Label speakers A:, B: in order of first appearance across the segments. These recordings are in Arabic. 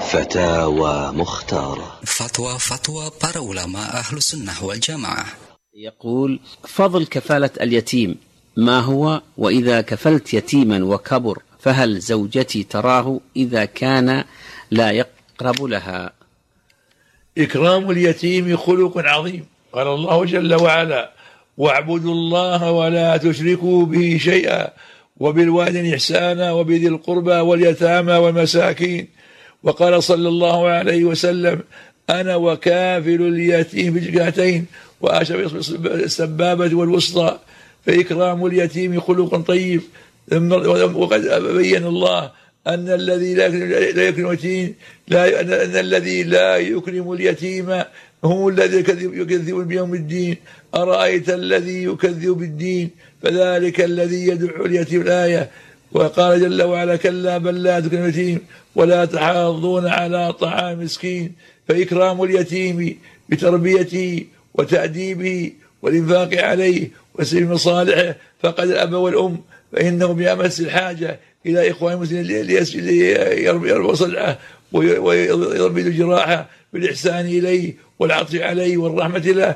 A: فتاوى مختارة.
B: فتوى para ulama أهل السنة والجماعة.
C: يقول: فضل كفالة اليتيم ما هو؟ وإذا كفلت يتيما وكبر فهل زوجتي تراه إذا كان لا يقرب لها؟
D: إكرام اليتيم خلق عظيم. قال الله جل وعلا: واعبدوا الله ولا تشركوا به شيئا وبالوالدين إحسانا وبذي القربى واليتامى والمساكين. وقال صلى الله عليه وسلم: أنا وكافل اليتيم بجهتين وأشبه السبابة والوسطى. فإكرام اليتيم خلق طيب. وقد بين الله أن الذي لا يكرم اليتيم أن الذي لا يكرم اليتيم هم الذين يكذبون بيوم الدين. أرأيت الذي يكذب بالدين فذلك الذي يدعو اليتيم. الآية. وقال جل وعلا: كلا بل لا تكرمون اليتيم ولا تحاضون على طعام مسكين. فإكرام اليتيم بتربيته وتأديبه والإنفاق عليه وسبيل مصالحه فقد الأب والأم، فإنهم بأمس الحاجة إلى إخوان المسلمين ليربوا صلعه ويربي جراحه بالإحسان إليه والعطف عليه والرحمة له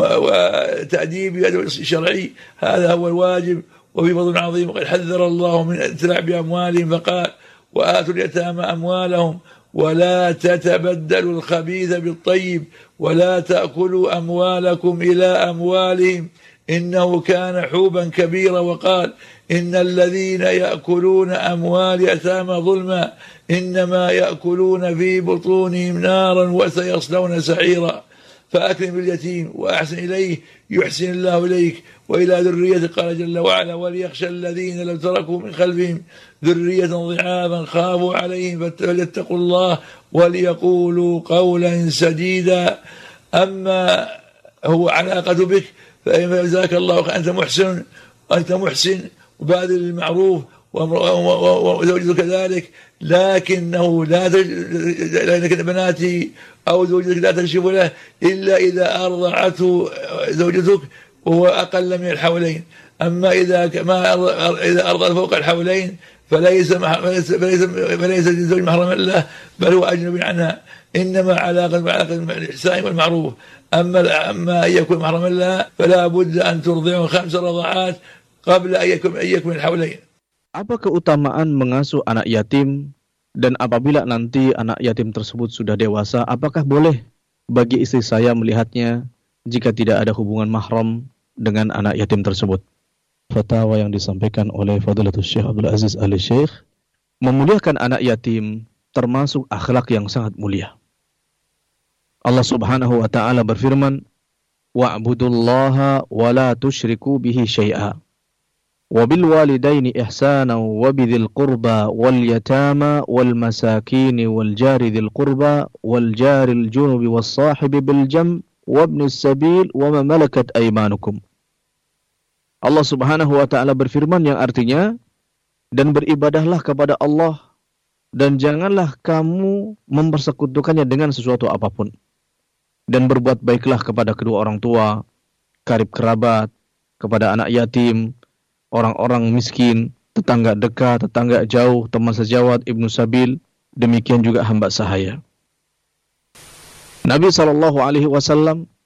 D: وتأديب الشرعي. هذا هو الواجب. وفي فضل عظيم. وقد حذر الله من الاتلاع بأموالهم فقال: وآتوا اليتامى أموالهم ولا تتبدلوا الخبيث بالطيب ولا تأكلوا أموالكم إلى أموالهم إنه كان حوبا كبيرا. وقال: إن الذين يأكلون أموال يتامى ظلما إنما يأكلون في بطونهم نارا وسيصلون سعيرا. فأكرم اليتيم وأحسن إليه يحسن الله إليك وإلى ذريته. قال جل وعلا: وليخشى الذين لو تركوا من خلفهم ذرية ضعافا خافوا عليهم فليتقوا الله وليقولوا قولا سديدا. أما هو علاقة بك فجزاك الله أنت محسن وباذل المعروف وزوجته كذلك، لكنه لكن بناتي أو زوجتك لا تكشف له إلا إذا أرضعته زوجتك وهو أقل من الحولين. أما إذا أرضعت فوق الحولين فليس الزوج محرما له بل هو أجنبي عنها. إنما علاقة الإحسان والمعروف. أما أن يكون محرما لها فلا بد أن ترضعه 5 رضعات قبل أن يكون الحولين.
E: Apa keutamaan mengasuh anak yatim, dan apabila nanti anak yatim tersebut sudah dewasa, apakah boleh bagi istri saya melihatnya jika tidak ada hubungan mahram dengan anak yatim tersebut? Fatwa yang disampaikan oleh Fadilatul Syekh Abdul Aziz Al-Syekh, memuliakan anak yatim termasuk akhlak yang sangat mulia. Allah Subhanahu wa taala berfirman: "Wa'budullaha wa la tusyriku bihi syai'a." وبالوالدين إحسانا وبذي القربى واليتامى والمساكين والجار ذي القربى والجار الجنب والصاحب بالجنب وابن السبيل وما ملكت أيمانكم. Allah Subhanahu wa taala berfirman yang artinya, dan beribadahlah kepada Allah dan janganlah kamu mempersekutukannya dengan sesuatu apapun, dan berbuat baiklah kepada kedua orang tua, karib kerabat, kepada anak yatim, orang-orang miskin, tetangga dekat, tetangga jauh, teman sejawat, ibnu sabil, demikian juga hamba sahaya. Nabi SAW